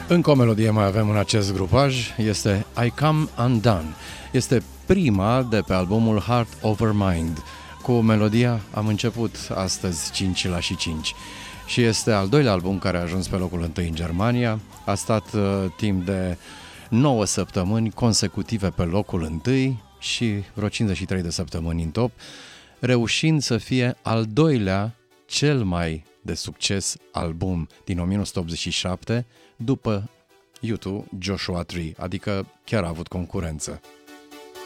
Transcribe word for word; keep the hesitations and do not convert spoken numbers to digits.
Încă o melodie mai avem în acest grupaj, este I Come Undone. Este prima de pe albumul Heart Over Mind. Cu melodia am început astăzi cinci la și cinci. Și este al doilea album care a ajuns pe locul întâi în Germania. A stat uh, timp de nouă săptămâni consecutive pe locul întâi și vreo cincizeci și trei de săptămâni în top, reușind să fie al doilea cel mai de succes album din nouăsprezece optzeci și șapte, după U doi Joshua trei, adică chiar a avut concurență.